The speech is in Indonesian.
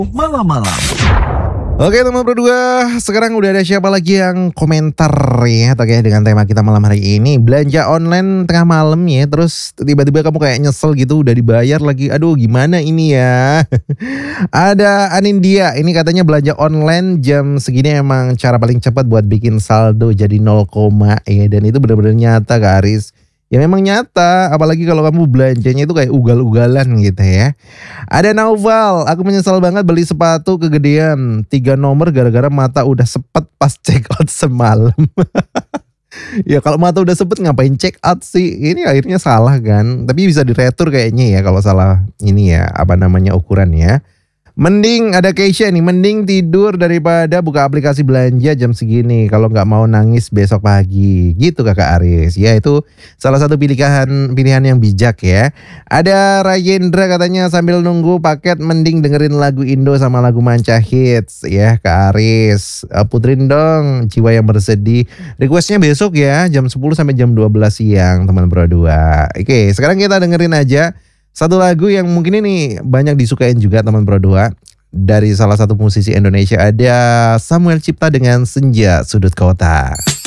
Malam-malam. Oke teman berdua, sekarang udah ada siapa lagi yang komentar ya terkait dengan tema kita malam hari ini. Belanja online tengah malam ya, terus tiba-tiba kamu kayak nyesel gitu, udah dibayar lagi. Aduh gimana ini ya. Ada Anindya, ini katanya belanja online jam segini emang cara paling cepat buat bikin saldo jadi 0, ya. Dan itu benar-benar nyata Kak Aris. Ya memang nyata, apalagi kalau kamu belanjanya itu kayak ugal-ugalan gitu ya. Ada Naufal, aku menyesal banget beli sepatu kegedean 3 nomor gara-gara mata udah sepet pas check out semalam. Ya kalau mata udah sepet ngapain check out sih? Ini akhirnya salah kan. Tapi bisa diretur kayaknya ya kalau salah ini ya, apa namanya ukuran ya. Mending ada Keisha nih, mending tidur daripada buka aplikasi belanja jam segini kalau nggak mau nangis besok pagi. Gitu Kakak Aris. Ya itu salah satu pilihan yang bijak ya. Ada Rayendra katanya sambil nunggu paket mending dengerin lagu Indo sama lagu Manca Hits ya Kak Aris. Puterin dong Jiwa Yang Bersedih. Requestnya besok ya jam 10 sampai jam 12 siang teman berdua. Oke, sekarang kita dengerin aja satu lagu yang mungkin ini banyak disukain juga teman Pro 2 dari salah satu musisi Indonesia, ada Samuel Cipta dengan Senja Sudut Kota.